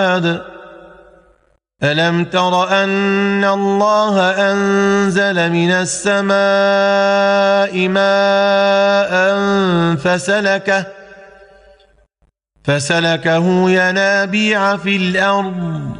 ألم تر أن الله أنزل من السماء ماء فسلكه ينابيع في الأرض